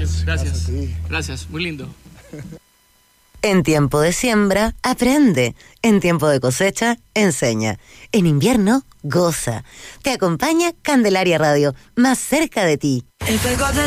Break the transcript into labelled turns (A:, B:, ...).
A: Gracias.
B: Gracias, muy lindo.
C: En tiempo de siembra, aprende. En tiempo de cosecha, enseña. En invierno, goza. Te acompaña Candelaria Radio, más cerca de ti.